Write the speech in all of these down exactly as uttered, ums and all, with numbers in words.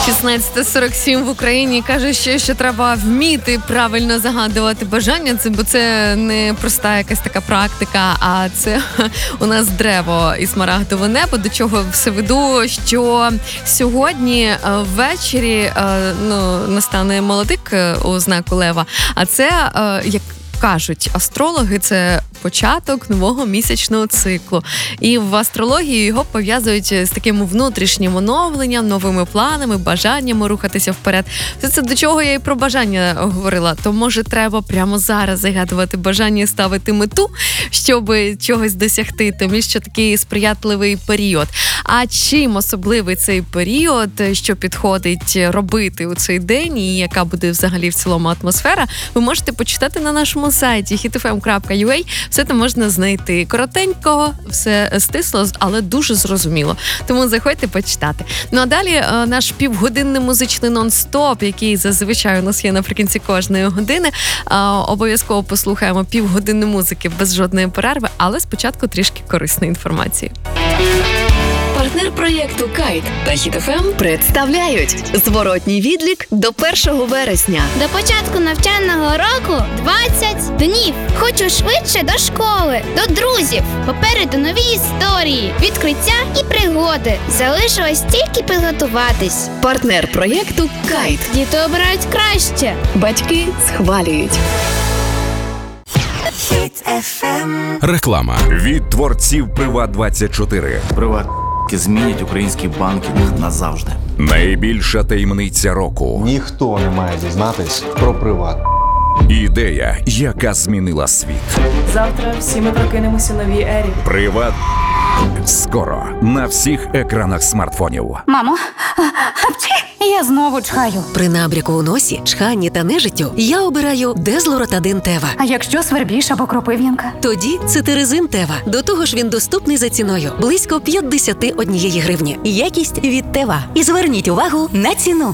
шістнадцята сорок сім в Україні каже, що, що треба вміти правильно загадувати бажання, це, бо це не проста якась така практика, а це у нас древо і смарагдове небо, до чого все веду, що сьогодні ввечері ну, настане молодик у знаку Лева, а це, як кажуть астрологи, це початок нового місячного циклу. І в астрології його пов'язують з таким внутрішнім оновленням, новими планами, бажаннями рухатися вперед. Це, це до чого я і про бажання говорила. То, може, треба прямо зараз загадувати бажання і ставити мету, щоб чогось досягти, тому що такий сприятливий період. А чим особливий цей період, що підходить робити у цей день і яка буде взагалі в цілому атмосфера, ви можете почитати на нашому сайті хіт еф ем крапка ю а. Все це можна знайти. Коротенько, все стисло, але дуже зрозуміло. Тому заходьте почитати. Ну а далі наш півгодинний музичний нон-стоп, який зазвичай у нас є наприкінці кожної години. Обов'язково послухаємо півгодини музики без жодної перерви, але спочатку трішки корисної інформації. Партнер проєкту «Кайт» та «Хіт еф ем» представляють зворотній відлік до першого вересня. До початку навчального року двадцять днів. Хочу швидше до школи, до друзів. Попереду нові історії, відкриття і пригоди. Залишилось тільки підготуватись. Партнер проєкту «Кайт». Діти обирають краще. Батьки схвалюють. Реклама від творців Приват двадцять чотири. Приват змінять український банкінг назавжди. Найбільша таємниця року. Ніхто не має дізнатись про Приват. Ідея, яка змінила світ. Завтра всі ми прокинемося в новій ері. Приват. Скоро на всіх екранах смартфонів. Мамо, я знову чхаю. При набряку у носі, чханні та нежиттю я обираю Дезлоротадин Тева. А якщо свербіж або кропив'янка? Тоді цитиризин Тева. До того ж він доступний за ціною. Близько п'ятдесят однієї гривні. Якість від Тева. І зверніть увагу на ціну.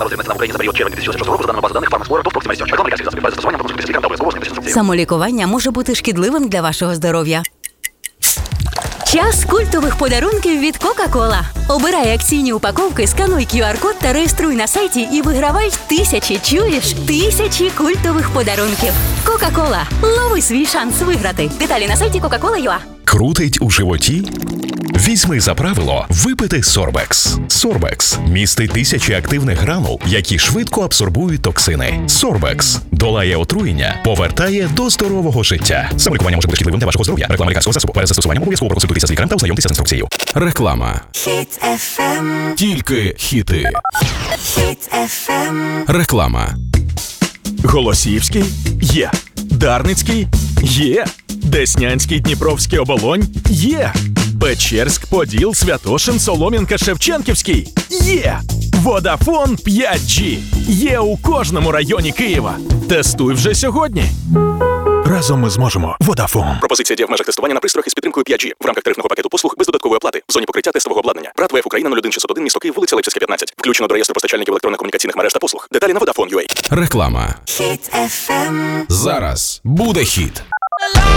Самолікування може бути шкідливим для вашого здоров'я. Час культових подарунків від Кока-Кола. Обирай акційні упаковки, скануй кю ар-код та реєструй на сайті і вигравай тисячі, чуєш? Тисячі культових подарунків. Кока-Кола. Лови свій шанс виграти. Деталі на сайті кока кола крапка ю а. Крутить у животі? Візьми за правило випити Сорбекс. Сорбекс містить тисячі активних гранул, які швидко абсорбують токсини. Сорбекс долає отруєння, повертає до здорового життя. Самолікування може бути шкідливим для вашого здоров'я. Реклама лікарського засобу. Перед застосуванням обов'язково проконсультуйтеся з лікарем та ознайомтеся з інструкцією. Реклама. Хіт еф ем. Тільки хіти. Хіт еф ем. Реклама. Голосіївський? Є. Дарницький? Є. Деснянський, Дніпровський, Оболонь? Є. Печерськ, Поділ, Святошин, Солом'янка, Шевченківський? Є. Водафон п'ять джі. Є у кожному районі Києва. Тестуй вже сьогодні. Разом ми зможемо. Водафон. Пропозиція діє в межах тестування на пристроях із підтримкою п'ять джі в рамках тарифного пакету послуг без додаткової оплати в зоні покриття тестового обладнання. БРАТ ВФ Україна нуль один шістсот один, місто Київ, вулиця Лейпцигська, п'ятнадцять. Включено до реєстру постачальників електронно-комунікаційних мереж та послуг. Деталі на Vodafone крапка ю а. Реклама. Хіт еф ем. Зараз буде хіт.